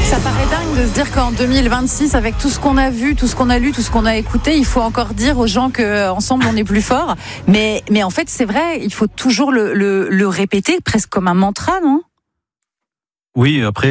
Ça paraît dingue de se dire qu'en 2026, avec tout ce qu'on a vu, tout ce qu'on a lu, tout ce qu'on a écouté, il faut encore dire aux gens qu'ensemble on est plus fort. Mais en fait, c'est vrai, il faut toujours le répéter, presque comme un mantra, non ? Oui, après,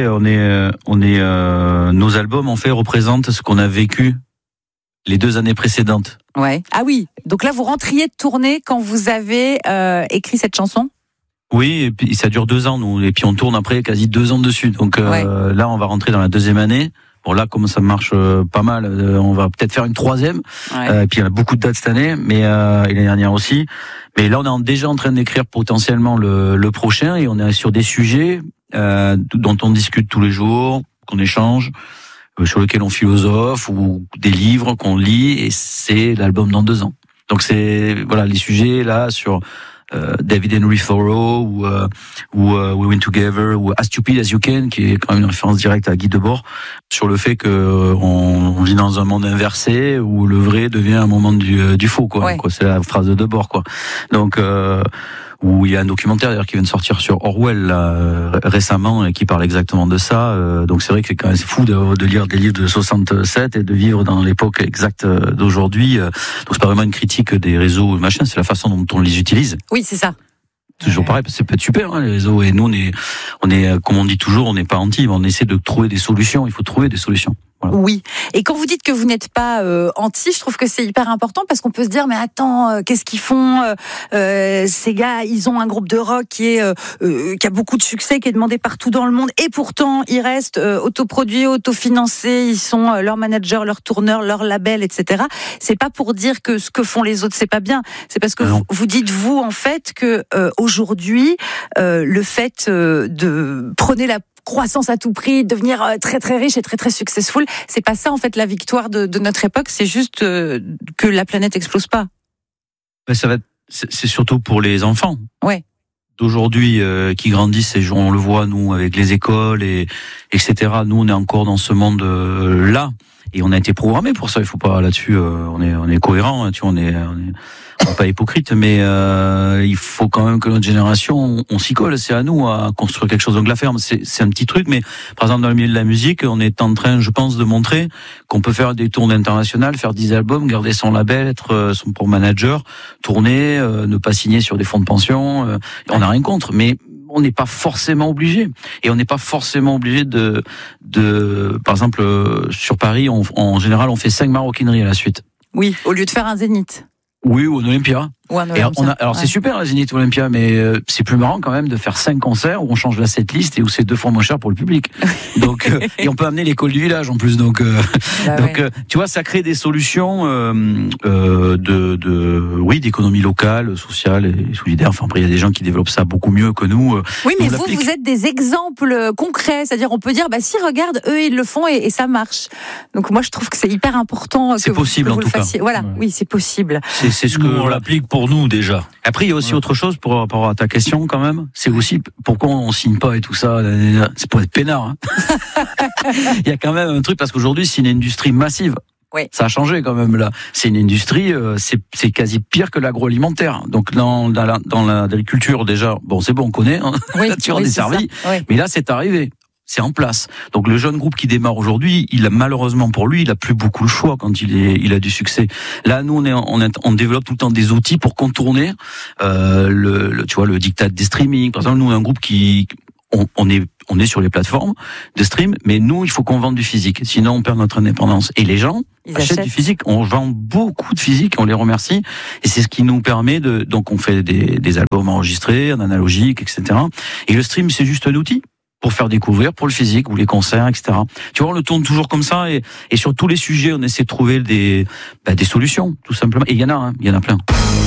nos albums, en fait, représentent ce qu'on a vécu les 2 années précédentes. Ouais. Ah oui. Donc là, vous rentriez de tournée quand vous avez écrit cette chanson ? Oui, et puis ça dure 2 ans, nous, et puis on tourne après quasi 2 ans dessus. Donc là, on va rentrer dans la 2e année. Bon, là, comme ça marche pas mal, on va peut-être faire une 3e. Ouais. Et puis il y a beaucoup de dates cette année, mais et l'année dernière aussi. Mais là, on est déjà en train d'écrire potentiellement le prochain, et on est sur des sujets dont on discute tous les jours, qu'on échange, sur lesquels on philosophe, ou des livres qu'on lit, et c'est l'album dans 2 ans. Donc c'est les sujets là sur David Henry Thoreau ou We Win Together ou As Stupid As You Can, qui est quand même une référence directe à Guy Debord, sur le fait que on vit dans un monde inversé où le vrai devient un moment du faux, quoi. Ouais. Donc, c'est la phrase de Debord, quoi. Donc où il y a un documentaire d'ailleurs qui vient de sortir sur Orwell là, récemment, et qui parle exactement de ça. Donc c'est vrai que c'est quand même fou de lire des livres de 67 et de vivre dans l'époque exacte d'aujourd'hui. Donc c'est pas vraiment une critique des réseaux machin, c'est la façon dont on les utilise. Oui, c'est ça. Toujours pareil, ça peut être super, hein, les réseaux. Et nous, on est, comme on dit toujours, on n'est pas anti, mais on essaie de trouver des solutions. Il faut trouver des solutions. Voilà. Oui. Et quand vous dites que vous n'êtes pas anti, je trouve que c'est hyper important, parce qu'on peut se dire, mais attends, qu'est-ce qu'ils font ces gars, ils ont un groupe de rock qui a beaucoup de succès, qui est demandé partout dans le monde, et pourtant ils restent autoproduits, autofinancés, ils sont leur manager, leur tourneur, leur label, etc. C'est pas pour dire que ce que font les autres c'est pas bien, c'est parce que vous dites, vous, en fait, que aujourd'hui le fait de prenez la croissance à tout prix, devenir très très riche et très très successful, c'est pas ça en fait la victoire de notre époque, c'est juste que la planète explose pas. C'est surtout pour les enfants. Ouais. D'aujourd'hui qui grandissent, et on le voit nous avec les écoles et etc. Nous on est encore dans ce monde là, et on a été programmé pour ça. Il faut pas là-dessus, on est cohérent, hein, tu vois, on est pas hypocrite, mais il faut quand même que notre génération, on s'y colle. C'est à nous à construire quelque chose. Donc la ferme, c'est un petit truc, mais par exemple dans le milieu de la musique, on est en train, je pense, de montrer qu'on peut faire des tournées internationales, faire 10 albums, garder son label, être son propre manager, tourner, ne pas signer sur des fonds de pension. On n'a rien contre, mais on n'est pas forcément obligé. Et on n'est pas forcément obligé de par exemple, sur Paris, en général, on fait 5 maroquineries à la suite. Oui, au lieu de faire un zénith. Oui, ou un Olympia. Alors c'est super la Zénith Olympia, mais c'est plus marrant quand même de faire 5 concerts où on change la setlist et où c'est 2 fois moins cher pour le public. Donc et on peut amener l'école du village en plus. Donc tu vois, ça crée des solutions d'économie locale, sociale et solidaire. Enfin après il y a des gens qui développent ça beaucoup mieux que nous. Oui, mais vous êtes des exemples concrets, c'est-à-dire on peut dire si regarde, eux ils le font et ça marche. Donc moi je trouve que c'est hyper important c'est possible, que vous en tout le fassiez. Cas. Voilà, oui, c'est possible. C'est ce que on l'applique pour nous déjà. Après, il y a aussi autre chose par rapport à ta question quand même. C'est aussi pourquoi on signe pas et tout ça. C'est pour être peinard. Hein. Il y a quand même un truc, parce qu'aujourd'hui c'est une industrie massive. Oui. Ça a changé quand même là. C'est une industrie, c'est quasi pire que l'agroalimentaire. Donc dans l'agriculture déjà, c'est bon, on connaît. Hein. Oui, la nature des servis. Oui. Mais là c'est arrivé. C'est en place. Donc le jeune groupe qui démarre aujourd'hui, il a malheureusement pour lui, il a plus beaucoup le choix quand il a du succès. Là, nous on développe tout le temps des outils pour contourner le diktat des streaming. Par exemple, nous on est un groupe qui on est sur les plateformes de stream, mais nous il faut qu'on vende du physique, sinon on perd notre indépendance. Et les gens achètent du physique. On vend beaucoup de physique, on les remercie, et c'est ce qui nous permet donc on fait des albums enregistrés en analogique, etc. Et le stream c'est juste un outil pour faire découvrir, pour le physique ou les concerts, etc. Tu vois, on le tourne toujours comme ça, et sur tous les sujets, on essaie de trouver des solutions, tout simplement. Et il y en a plein.